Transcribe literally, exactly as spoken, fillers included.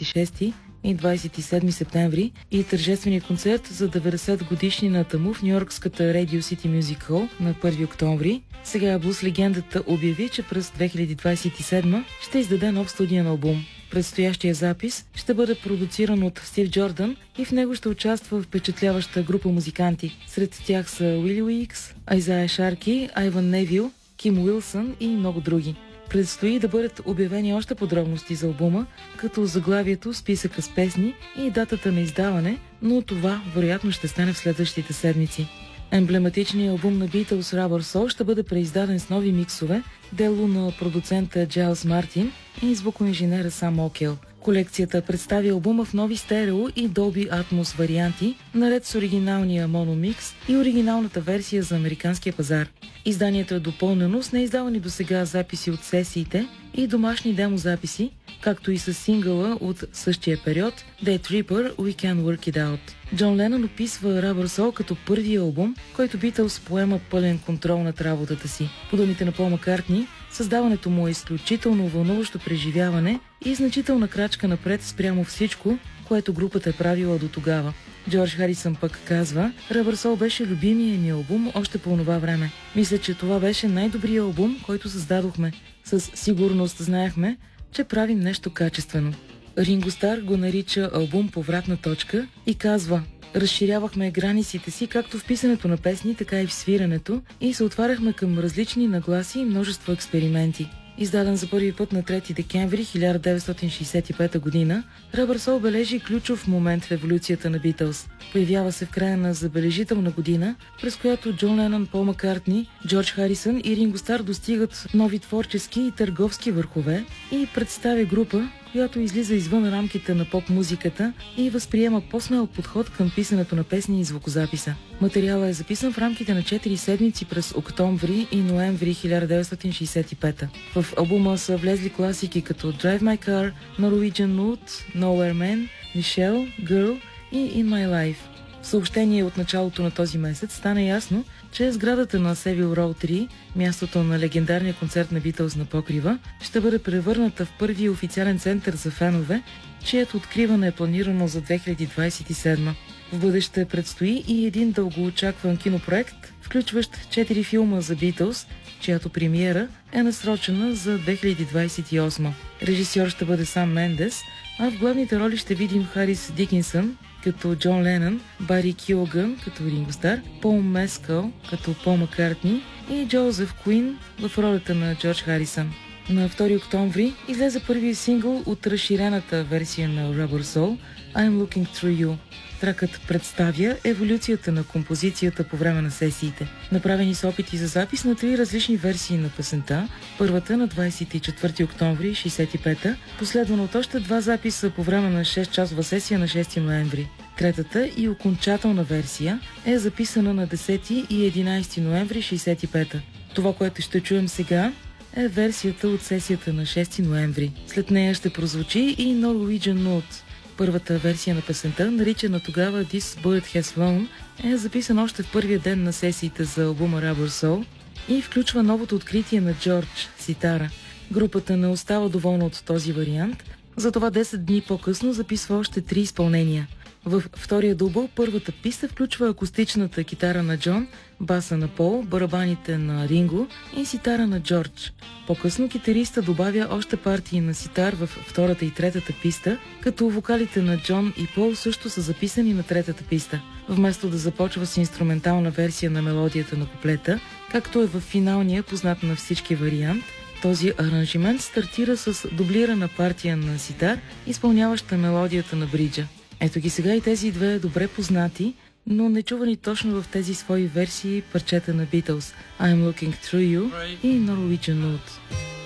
двадесет и шести и двадесет и седми септември и тържествения концерт за деветдесет годишнината му в нью-йоркската Radio City Music Hall на първи октомври. Сега блуз легендата обяви, че през две хиляди двадесет и седма ще издаде нов студиен албум. Предстоящия запис ще бъде продуциран от Стив Джордан и в него ще участва впечатляваща група музиканти. Сред тях са Уили Уикс, Айзая Шарки, Айван Невил, Ким Уилсън и много други. Предстои да бъдат обявени още подробности за албума, като заглавието, списъка с песни и датата на издаване, но това вероятно ще стане в следващите седмици. Емблематичният албум на Beatles Rubber Soul ще бъде преиздаден с нови миксове, дело на продуцента Джайлс Мартин и звукоинженера Сам Окел. Колекцията представи албума в нови стерео и Dolby Atmos варианти, наред с оригиналния мономикс и оригиналната версия за американския пазар. Изданието е допълнено с неиздавани досега записи от сесиите и домашни демозаписи, както и с сингъла от същия период Day Tripper We Can Work It Out. Джон Ленън описва Rubber Soul като първия албум, който Beatles поема пълен контрол над работата си. По думите на Пол Маккартни, създаването му е изключително вълнуващо преживяване и значителна крачка напред спрямо всичко, което групата е правила до тогава. Джордж Харисън пък казва: Rubber Soul беше любимият ми албум още по това време. Мисля, че това беше най-добрият албум, който създадохме. Със сигурност знаехме, че правим нещо качествено. Ринго Стар го нарича албум повратна точка и казва: разширявахме границите си както в писането на песни, така и в свирането и се отваряхме към различни нагласи и множество експерименти. Издаден за първи път на трети декември хиляда деветстотин шейсет и пета година, Rubber Soul бележи ключов момент в еволюцията на Beatles. Появява се в края на забележителна година, през която Джон Ленън, Пол Маккартни, Джордж Харисън и Ринго Стар достигат нови творчески и търговски върхове и представя група, която излиза извън рамките на поп-музиката и възприема по-смел подход към писането на песни и звукозаписа. Материалът е записан в рамките на четири седмици през октомври и ноември хиляда деветстотин шейсет и пета. В албума са влезли класики като Drive My Car, Norwegian Wood, Nowhere Man, Michelle, Girl и In My Life. В съобщение от началото на този месец стана ясно, че сградата на Savile Row три, мястото на легендарния концерт на Beatles на покрива, ще бъде превърната в първия официален център за фенове, чието откриване е планирано за две хиляди двадесет и седма. В бъдеще предстои и един дългоочакван кинопроект, включващ четири филма за Beatles, чиято премиера е насрочена за две хиляди двадесет и осма. Режисьор ще бъде Сам Мендес, а в главните роли ще видим Харис Дикинсън като Джон Ленън, Бари Килгън като Ринго Стар, Пол Мескъл като Пол Маккартни и Джозеф Куин в ролята на Джордж Харисън. На втори октомври излезе първият сингъл от разширената версия на Rubber Soul I'm Looking Through You. Тракът представя еволюцията на композицията по време на сесиите. Направени са опити за запис на три различни версии на песента. Първата на двадесет и четвърти октомври шейсет и пета, последвана от още два записа по време на шест-часова сесия на шести ноември. Третата и окончателна версия е записана на десети и единадесети ноември шейсет и пета. Това, което ще чуем сега, е версията от сесията на шести ноември. След нея ще прозвучи и Norwegian Wood. Първата версия на песента, наричана тогава This Bullet Has Flown, е записан още в първия ден на сесиите за албума Rubber Soul и включва новото откритие на Джордж – ситара. Групата не остава доволна от този вариант, затова десет дни по-късно записва още три изпълнения. В втория дубъл първата писта включва акустичната китара на Джон, баса на Пол, барабаните на Ринго и ситара на Джордж. По-късно китариста добавя още партии на ситар в втората и третата писта, като вокалите на Джон и Пол също са записани на третата писта. Вместо да започва с инструментална версия на мелодията на куплета, както е в финалния познат на всички вариант, този аранжимент стартира с дублирана партия на ситар, изпълняваща мелодията на бриджа. Ето ги сега и тези две добре познати, но не чувани точно в тези свои версии парчета на Beatles I'm Looking Through You и Norwegian Wood.